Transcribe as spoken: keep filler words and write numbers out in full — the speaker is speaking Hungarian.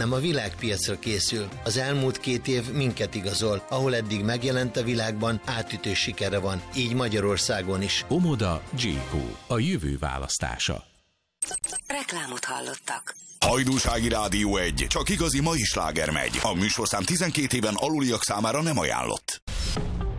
hanem a világpiacra készül. Az elmúlt két év minket igazol, ahol eddig megjelent a világban, átütő sikere van, így Magyarországon is. Omoda gé kú, a jövő választása. Reklámot hallottak. Hajdúsági Rádió egy, csak igazi mai sláger megy. A műsorszám tizenkét éven aluliak számára nem ajánlott.